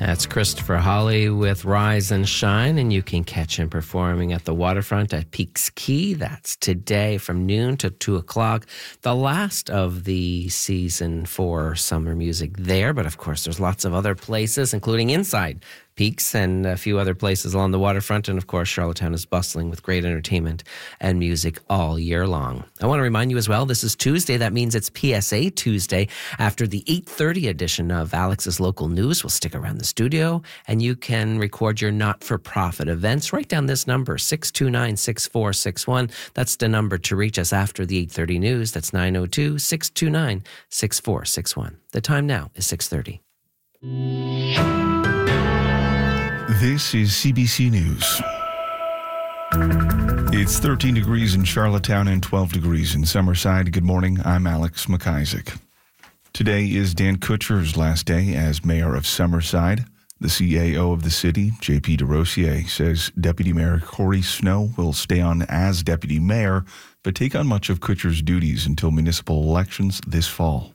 That's Christopher Hawley with Rise and Shine, and you can catch him performing at the waterfront at Peaks Quay. That's today from noon to 2 o'clock. The last of the season for summer music there, but of course there's lots of other places, including inside Peaks and a few other places along the waterfront. And of course, Charlottetown is bustling with great entertainment and music all year long. I want to remind you as well, this is Tuesday. That means it's PSA Tuesday. After the 8:30 edition of Alex's Local News, we'll stick around the studio and you can record your not-for-profit events. Write down this number, 629-6461. That's the number to reach us after the 8:30 news. That's 902-629-6461. The time now is 6:30. This is CBC News. It's 13 degrees in Charlottetown and 12 degrees in Summerside. Good morning, I'm Alex McIsaac. Today is Dan Kutcher's last day as mayor of Summerside. The CAO of the city, J.P. DeRosier, says Deputy Mayor Corey Snow will stay on as deputy mayor, but take on much of Kutcher's duties until municipal elections this fall.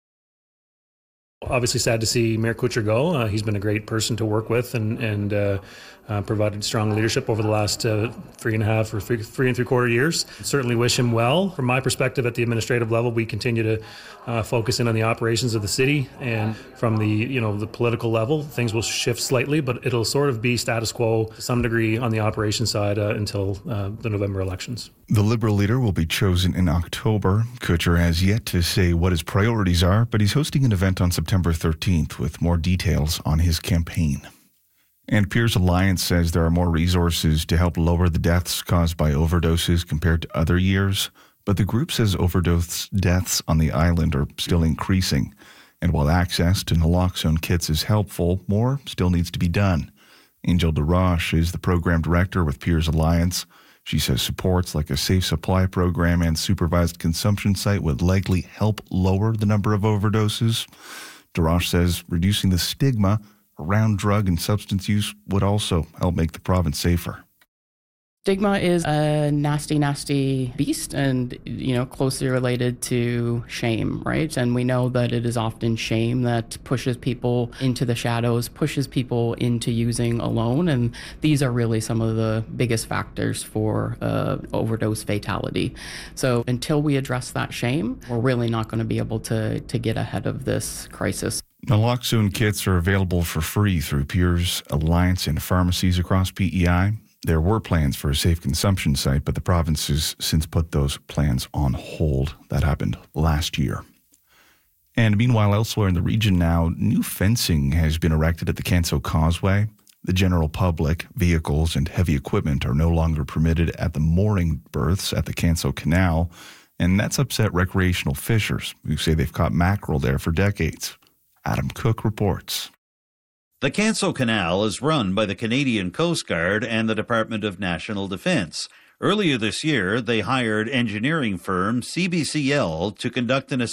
Obviously sad to see Mayor Kutcher go. He's been a great person to work with and provided strong leadership over the last 3.5 or 3.75 years. Certainly wish him well. From my perspective at the administrative level, we continue to focus in on the operations of the city, and from the political level, things will shift slightly, but it'll sort of be status quo to some degree on the operations side until the November elections. The Liberal leader will be chosen in October. Kutcher has yet to say what his priorities are, but he's hosting an event on September 13th with more details on his campaign. And Peers Alliance says there are more resources to help lower the deaths caused by overdoses compared to other years, but the group says overdose deaths on the island are still increasing. And while access to naloxone kits is helpful, more still needs to be done. Angel DeRoche is the program director with Peers Alliance. She says supports like a safe supply program and supervised consumption site would likely help lower the number of overdoses. DeRoche says reducing the stigma around drug and substance use would also help make the province safer. Stigma is a nasty, nasty beast and, closely related to shame, right? And we know that it is often shame that pushes people into the shadows, pushes people into using alone. And these are really some of the biggest factors for overdose fatality. So until we address that shame, we're really not going to be able to get ahead of this crisis. Naloxone kits are available for free through Peers Alliance and pharmacies across PEI. There were plans for a safe consumption site, but the province has since put those plans on hold. That happened last year. And meanwhile, elsewhere in the region now, new fencing has been erected at the Canso Causeway. The general public, vehicles, and heavy equipment are no longer permitted at the mooring berths at the Canso Canal, and that's upset recreational fishers who say they've caught mackerel there for decades. Adam Cook reports. The Canso Canal is run by the Canadian Coast Guard and the Department of National Defence. Earlier this year, they hired engineering firm CBCL to conduct an